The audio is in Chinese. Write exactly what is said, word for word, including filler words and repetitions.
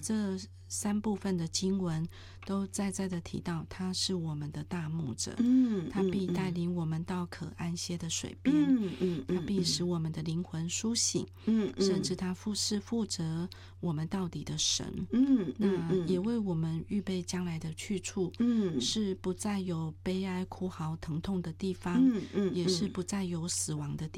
这三部分的经文都在在的提到他是我们的大牧者， 嗯， 他必带领我们到可安歇的水边， 嗯嗯， 他必使我们的灵魂苏醒， 嗯嗯， 甚至他父是负责我们到底的神， 嗯， 那也为我们预备将来的去处， 嗯， 是不再有悲哀哭嚎疼痛的地方， 嗯嗯， 也是不再有死亡的地方。